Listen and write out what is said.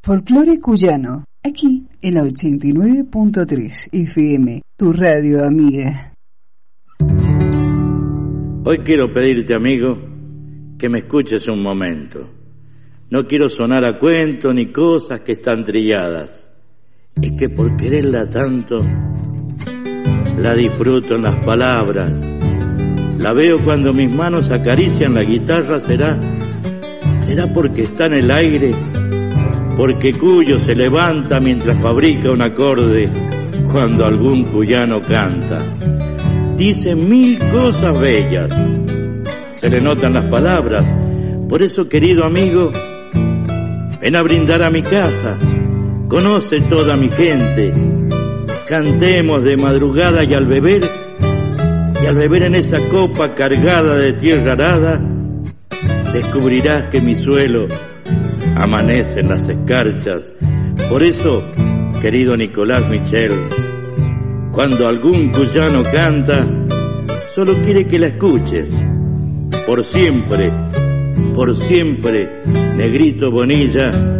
Folclore cuyano, aquí en la 89.3 FM, tu radio amiga. Hoy quiero pedirte, amigo, que me escuches un momento. No quiero sonar a cuento ni cosas que están trilladas. Es que por quererla tanto, la disfruto en las palabras. La veo cuando mis manos acarician la guitarra. ¿Será porque está en el aire? Porque Cuyo se levanta mientras fabrica un acorde cuando algún cuyano canta. Dice mil cosas bellas, se le notan las palabras. Por eso, querido amigo, ven a brindar a mi casa, conoce toda mi gente, cantemos de madrugada y al beber en esa copa cargada de tierra arada, descubrirás que mi suelo amanece en las escarchas. Por eso, querido Nicolás Michel, cuando algún cuyano canta, solo quiere que la escuches. Por siempre, Negrito Bonilla,